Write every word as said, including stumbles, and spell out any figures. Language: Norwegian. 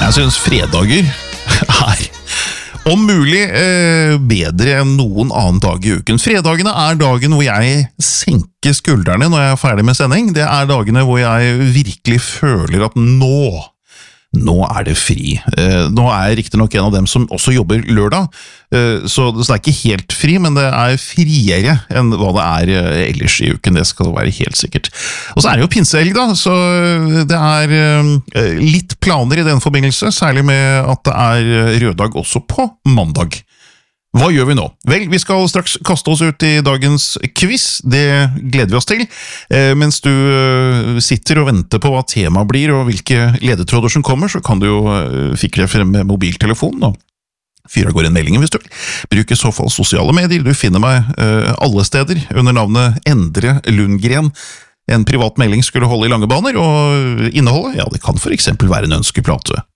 Jeg synes fredager er om mulig eh, bedre enn noen annen dag i uken. Fredagene er dagen hvor jeg senker skuldrene når jeg er ferdig med sending. Det er dagene hvor jeg virkelig føler at nå, nå er det fri. Eh, nå er jeg riktig nok en av dem som også jobber lørdag, eh, så det er ikke helt fri, men det er friere enn hva det er eh, ellers i uken, det skal være helt sikkert. Og så er det jo pinsehelg da, så det er eh, litt planer i den forbindelse, særlig med at det er røddag også på mandag. Hva gjør vi nå? Vel, vi skal straks kaste oss ut i dagens quiz, det gleder vi oss til. Eh, mens du eh, sitter og venter på hva temaet blir og hvilke ledetråder som kommer, så kan du jo eh, fikre frem med mobiltelefonen og fyre av gårde en melding hvis du vil. Bruk i så fall sosiale medier, du finner meg eh, alle steder under navnet Endre Lundgren. En privat melding skulle holde i lange baner, og innholdet, ja, det kan for eksempel være en ønskeplate.